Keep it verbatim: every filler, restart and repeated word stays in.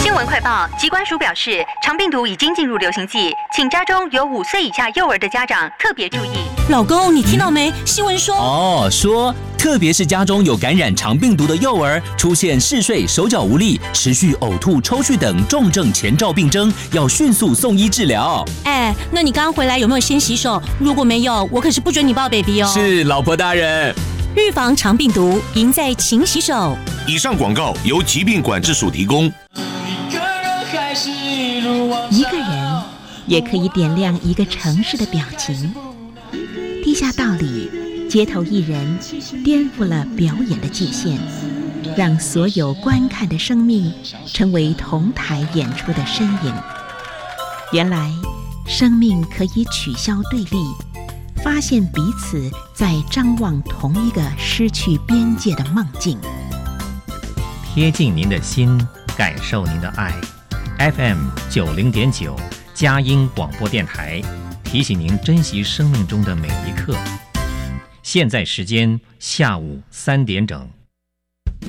新闻快报，疾管署表示，肠病毒已经进入流行季，请家中有五岁以下幼儿的家长特别注意。 老公，你听到没？新闻说哦，说特别是家中有感染肠病毒的幼儿，出现嗜睡、手脚无力、持续呕吐、抽搐等重症前兆病征，要迅速送医治疗。 哎，那你刚回来有没有先洗手？如果没有，我可是不准你抱 baby 哦。 是，老婆大人。 预防肠病毒，赢在勤洗手。 以上广告由疾病管制署提供。 一个人也可以点亮一个城市的表情。地下道里，街头艺人颠覆了表演的界限，让所有观看的生命成为同台演出的身影。原来，生命可以取消对立，发现彼此在张望同一个失去边界的梦境。 贴近您的心，感受您的爱。F M 九零点九，佳音广播电台，提醒您珍惜生命中的每一刻。现在时间下午三点整。